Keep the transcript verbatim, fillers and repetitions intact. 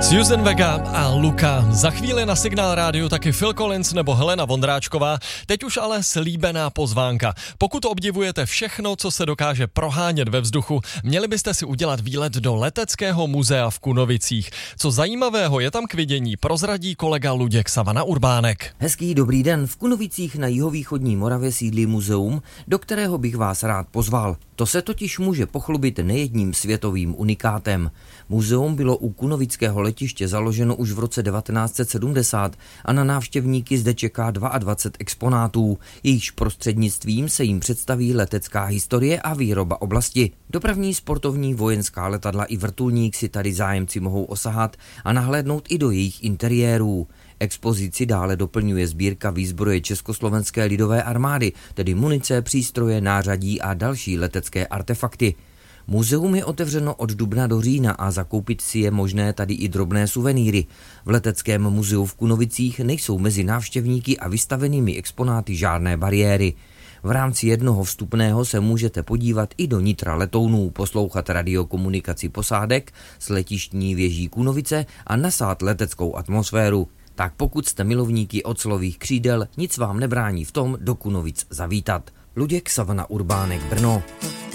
Susan Vega a Luka. Za chvíli na Signál rádiu taky Phil Collins nebo Helena Vondráčková. Teď už ale slíbená pozvánka. Pokud obdivujete všechno, co se dokáže prohánět ve vzduchu, měli byste si udělat výlet do Leteckého muzea v Kunovicích. Co zajímavého je tam k vidění, prozradí kolega Luděk Savana Urbánek. Hezký dobrý den. V Kunovicích na jihovýchodní Moravě sídlí muzeum, do kterého bych vás rád pozval. To se totiž může pochlubit nejedním světovým unikátem. Muzeum bylo u kunovického letiště založeno už v roce devatenáct set sedmdesát a na návštěvníky zde čeká dvacet dva exponátů. Jejichž prostřednictvím se jim představí letecká historie a výroba oblasti. Dopravní, sportovní, vojenská letadla i vrtulník si tady zájemci mohou osahat a nahlédnout i do jejich interiérů. Expozici dále doplňuje sbírka výzbroje Československé lidové armády, tedy munice, přístroje, nářadí a další letecké artefakty. Muzeum je otevřeno od dubna do října a zakoupit si je možné tady i drobné suvenýry. V Leteckém muzeu v Kunovicích nejsou mezi návštěvníky a vystavenými exponáty žádné bariéry. V rámci jednoho vstupného se můžete podívat i do nitra letounů, poslouchat radiokomunikaci posádek s letištní věží Kunovice a nasát leteckou atmosféru. Tak pokud jste milovníky ocelových křídel, nic vám nebrání v tom do Kunovic zavítat. Luděk Savana Urbánek, Brno.